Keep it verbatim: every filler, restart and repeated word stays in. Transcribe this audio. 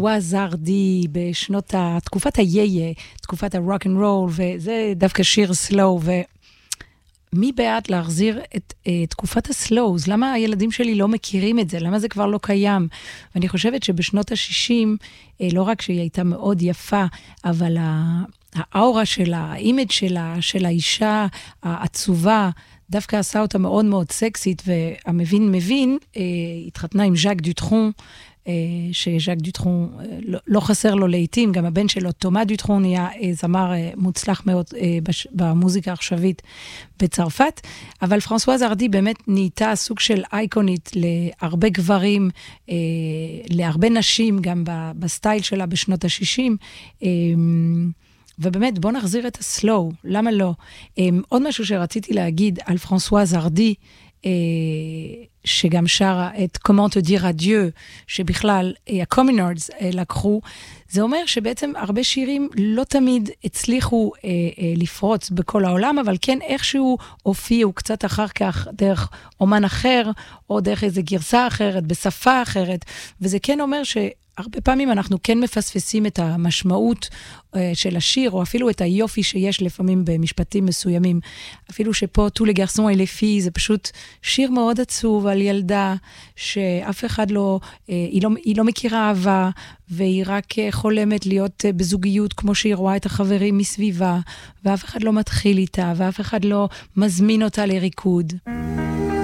וואזרדי בשנות ה... תקופת היהיה, תקופת הרוק אנד רול, וזה דווקא שיר סלואו, ומי בעד להחזיר את uh, תקופת הסלואוז? למה הילדים שלי לא מכירים את זה? למה זה כבר לא קיים? ואני חושבת שבשנות ה-שישים, uh, לא רק שהיא הייתה מאוד יפה, אבל ה... האורה שלה, האימג' שלה, של האישה העצובה, דווקא עשה אותה מאוד מאוד סקסית, והמבין מבין, אה, התחתנה עם ז'אק דוטרון, אה, שז'אק דוטרון אה, לא, לא חסר לו לעתים, גם הבן שלו, תומא דוטרון, נהיה אה, זמר אה, מוצלח מאוד אה, בש, במוזיקה העכשווית בצרפת, אבל פרנסואז ארדי באמת נהייתה סוג של אייקונית להרבה גברים, אה, להרבה נשים, גם ב, בסטייל שלה בשנות ה-שישים, אה, ובאמת, בוא נחזיר את הסלואו, למה לא? עוד משהו שרציתי להגיד על פרנסואז ארדי, שגם שרה את Comment te dire adieu, שבכלל הקומינורדס לקחו, זה אומר שבעצם הרבה שירים לא תמיד הצליחו אה, אה, לפרוץ בכל העולם, אבל כן איכשהו הופיעו קצת אחר כך דרך אומן אחר, או דרך איזו גרסה אחרת, בשפה אחרת, וזה כן אומר ש... הרבה פעמים אנחנו כן מפספסים את המשמעות אה, של השיר, או אפילו את היופי שיש לפעמים במשפטים מסוימים. אפילו שפה, Tous les garçons et les filles, זה פשוט שיר מאוד עצוב על ילדה, שאף אחד לא, אה, היא לא, היא לא מכירה אהבה, והיא רק אה, חולמת להיות אה, בזוגיות, כמו שהיא רואה את החברים מסביבה, ואף אחד לא מתחיל איתה, ואף אחד לא מזמין אותה לריקוד.